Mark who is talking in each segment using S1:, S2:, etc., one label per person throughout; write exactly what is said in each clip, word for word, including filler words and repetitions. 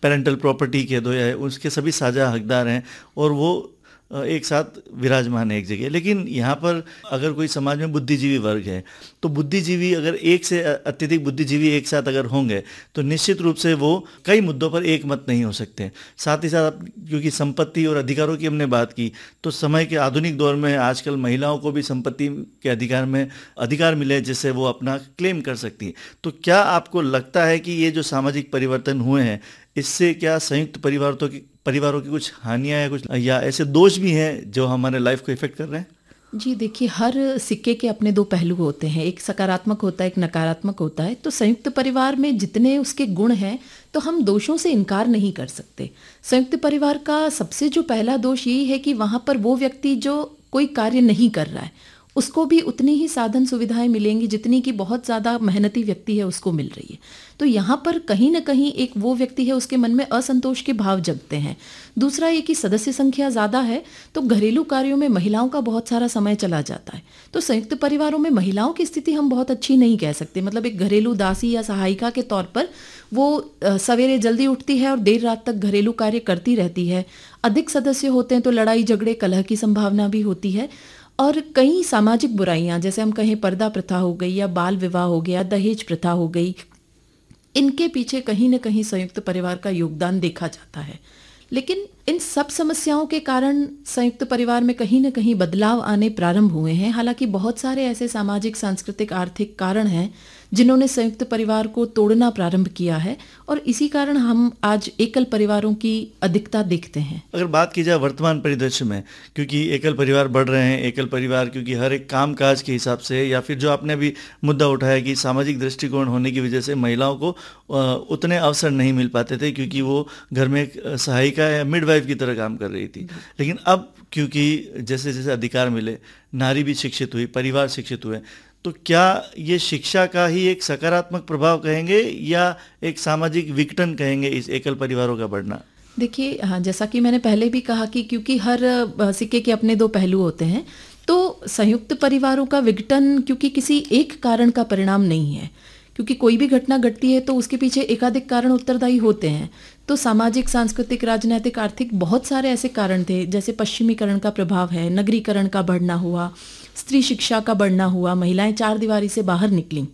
S1: Parental property कह दो या उसके सभी साझा हकदार हैं और वो एक साथ विराजमान है एक जगह। लेकिन यहाँ पर अगर कोई समाज में बुद्धिजीवी वर्ग है तो बुद्धिजीवी अगर एक से अत्यधिक बुद्धिजीवी एक साथ अगर होंगे तो निश्चित रूप से वो कई मुद्दों पर एक मत नहीं हो सकते। साथ ही साथ क्योंकि संपत्ति और अधिकारों की हमने बात की तो समय के आधुनिक दौर में आजकल महिलाओं को भी संपत्ति के अधिकार में अधिकार मिले जिससे वो अपना क्लेम कर सकती है। तो क्या आपको लगता है कि ये जो सामाजिक परिवर्तन हुए हैं इससे क्या संयुक्त परिवारों की परिवारों की कुछ हानियां या कुछ या ऐसे दोष भी हैं जो हमारे लाइफ को इफेक्ट कर रहे हैं?
S2: जी देखिए, हर सिक्के के अपने दो पहलू होते हैं, एक सकारात्मक होता है, एक नकारात्मक होता है। तो संयुक्त परिवार में जितने उसके गुण हैं तो हम दोषों से इनकार नहीं कर सकते। संयुक्त परिवार का सबसे जो पहला दोष यही है कि वहाँ पर वो व्यक्ति जो कोई कार्य नहीं कर रहा है उसको भी उतनी ही साधन सुविधाएं मिलेंगी जितनी कि बहुत ज़्यादा मेहनती व्यक्ति है उसको मिल रही है। तो यहाँ पर कहीं ना कहीं एक वो व्यक्ति है उसके मन में असंतोष के भाव जगते हैं। दूसरा ये कि सदस्य संख्या ज़्यादा है तो घरेलू कार्यों में महिलाओं का बहुत सारा समय चला जाता है। तो संयुक्त परिवारों में महिलाओं की स्थिति हम बहुत अच्छी नहीं कह सकते। मतलब एक घरेलू दासी या सहायिका के तौर पर वो सवेरे जल्दी उठती है और देर रात तक घरेलू कार्य करती रहती है। अधिक सदस्य होते हैं तो लड़ाई झगड़े कलह की संभावना भी होती है। और कई सामाजिक बुराइयां जैसे हम कहें पर्दा प्रथा हो गई या बाल विवाह हो गया, दहेज प्रथा हो गई, इनके पीछे कहीं ना कहीं संयुक्त परिवार का योगदान देखा जाता है। लेकिन इन सब समस्याओं के कारण संयुक्त परिवार में कहीं ना कहीं बदलाव आने प्रारंभ हुए हैं। हालांकि बहुत सारे ऐसे सामाजिक सांस्कृतिक आर्थिक कारण हैं जिन्होंने संयुक्त परिवार को तोड़ना प्रारंभ किया है और इसी कारण हम आज एकल परिवारों की अधिकता देखते हैं।
S1: अगर बात की जाए वर्तमान परिदृश्य में, क्योंकि एकल परिवार बढ़ रहे हैं, एकल परिवार क्योंकि हर एक काम काज के हिसाब से या फिर जो आपने अभी मुद्दा उठाया कि सामाजिक दृष्टिकोण होने की वजह से महिलाओं को उतने अवसर नहीं मिल पाते थे क्योंकि वो घर में एक सहायिका या मिडवाइफ की तरह काम कर रही थी। लेकिन अब क्योंकि जैसे जैसे अधिकार मिले, नारी भी शिक्षित हुई, परिवार शिक्षित हुए, तो क्या ये शिक्षा का ही एक सकारात्मक प्रभाव कहेंगे या एक सामाजिक विघटन कहेंगे इस एकल परिवारों का बढ़ना?
S2: देखिए, हाँ, जैसा कि मैंने पहले भी कहा कि क्योंकि हर सिक्के के अपने दो पहलू होते हैं तो संयुक्त परिवारों का विघटन क्योंकि किसी एक कारण का परिणाम नहीं है। क्योंकि कोई भी घटना घटती है तो उसके पीछे एकाधिक कारण उत्तरदायी होते हैं। तो सामाजिक, सांस्कृतिक, राजनीतिक, आर्थिक बहुत सारे ऐसे कारण थे जैसे पश्चिमीकरण का प्रभाव है, नगरीकरण का बढ़ना हुआ, स्त्री शिक्षा का बढ़ना हुआ, महिलाएं चार दीवारी से बाहर निकलीं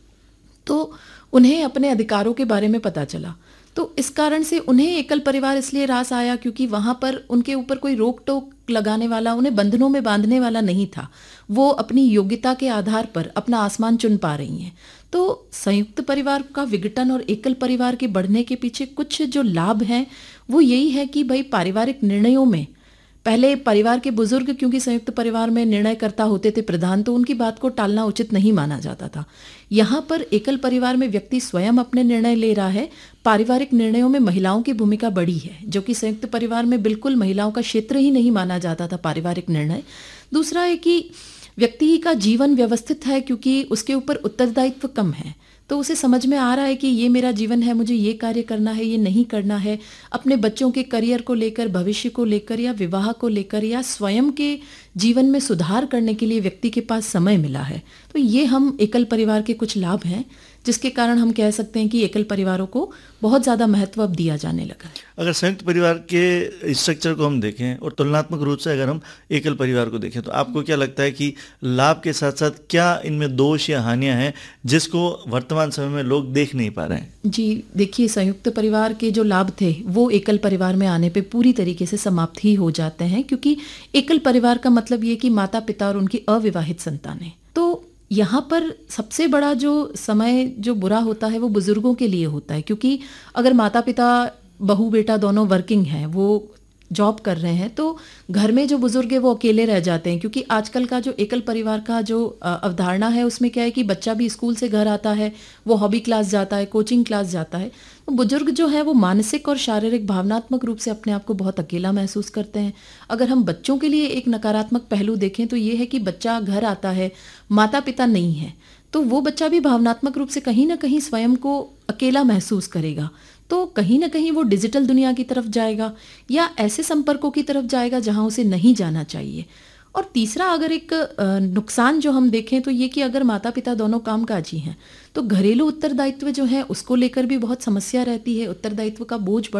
S2: तो उन्हें अपने अधिकारों के बारे में पता चला। तो इस कारण से उन्हें एकल परिवार इसलिए रास आया क्योंकि वहाँ पर उनके ऊपर कोई रोक टोक लगाने वाला, उन्हें बंधनों में बांधने वाला नहीं था। वो अपनी योग्यता के आधार पर अपना आसमान चुन पा रही हैं। तो संयुक्त परिवार का विघटन और एकल परिवार के बढ़ने के पीछे कुछ जो लाभ हैं वो यही है कि भाई पारिवारिक निर्णयों में पहले परिवार के बुजुर्ग क्योंकि संयुक्त परिवार में निर्णयकर्ता होते थे प्रधान, तो उनकी बात को टालना उचित नहीं माना जाता था। यहाँ पर एकल परिवार में व्यक्ति स्वयं अपने निर्णय ले रहा है। पारिवारिक निर्णयों में महिलाओं की भूमिका बड़ी है जो कि संयुक्त परिवार में बिल्कुल महिलाओं का क्षेत्र ही नहीं माना जाता था पारिवारिक निर्णय। दूसरा है कि व्यक्ति का जीवन व्यवस्थित है क्योंकि उसके ऊपर उत्तरदायित्व कम है। तो उसे समझ में आ रहा है कि ये मेरा जीवन है, मुझे ये कार्य करना है, ये नहीं करना है। अपने बच्चों के करियर को लेकर, भविष्य को लेकर या विवाह को लेकर या स्वयं के जीवन में सुधार करने के लिए व्यक्ति के पास समय मिला है। तो ये हम एकल परिवार के कुछ लाभ हैं जिसके कारण हम कह सकते हैं कि एकल परिवारों को बहुत ज़्यादा महत्व अब दिया जाने लगा है।
S1: अगर संयुक्त परिवार के स्ट्रक्चर को हम देखें और तुलनात्मक रूप से अगर हम एकल परिवार को देखें तो आपको क्या लगता है कि लाभ के साथ साथ क्या इनमें दोष या हानियां हैं जिसको वर्तमान समय में लोग देख नहीं पा रहे हैं?
S2: जी देखिए, संयुक्त परिवार के जो लाभ थे वो एकल परिवार में आने पे पूरी तरीके से समाप्त ही हो जाते हैं क्योंकि एकल परिवार का मतलब ये कि माता पिता और उनकी अविवाहित संतानें। तो यहाँ पर सबसे बड़ा जो समय जो बुरा होता है वो बुजुर्गों के लिए होता है क्योंकि अगर माता पिता, बहू बेटा दोनों वर्किंग हैं, वो जॉब कर रहे हैं तो घर में जो बुजुर्ग है वो अकेले रह जाते हैं। क्योंकि आजकल का जो एकल परिवार का जो अवधारणा है उसमें क्या है कि बच्चा भी स्कूल से घर आता है, वो हॉबी क्लास जाता है, कोचिंग क्लास जाता है। तो बुजुर्ग जो है वो मानसिक और शारीरिक भावनात्मक रूप से अपने आप को बहुत अकेला महसूस करते हैं। अगर हम बच्चों के लिए एक नकारात्मक पहलू देखें तो ये है कि बच्चा घर आता है, माता पिता नहीं है, तो वो बच्चा भी भावनात्मक रूप से कहीं ना कहीं स्वयं को अकेला महसूस करेगा। तो कहीं ना कहीं वो डिजिटल दुनिया की तरफ जाएगा या ऐसे संपर्कों की तरफ जाएगा जहां उसे नहीं जाना चाहिए। और तीसरा अगर एक नुकसान जो हम देखें तो ये कि अगर माता पिता दोनों कामकाजी हैं तो घरेलू उत्तरदायित्व जो है उसको लेकर भी बहुत समस्या रहती है, उत्तरदायित्व का बोझ